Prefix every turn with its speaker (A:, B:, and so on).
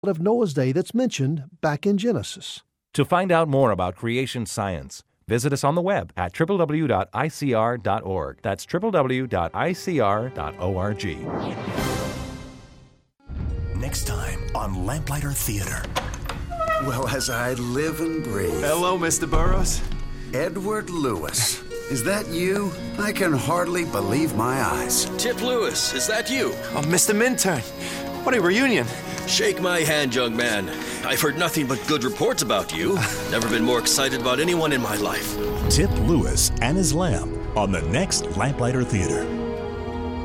A: of Noah's Day that's mentioned back in Genesis.
B: To find out more about creation science, visit us on the web at www.icr.org. That's www.icr.org.
C: Next time on Lamplighter Theater.
D: Well, as I live and breathe.
E: Hello, Mr. Burroughs.
D: Edward Lewis. Is that you? I can hardly believe my eyes.
F: Tip Lewis, is that you?
E: Oh, Mr. Minturn. What a reunion.
F: Shake my hand, young man. I've heard nothing but good reports about you. Never been more excited about anyone in my life.
C: Tip Lewis and his lamp on the next Lamplighter Theater.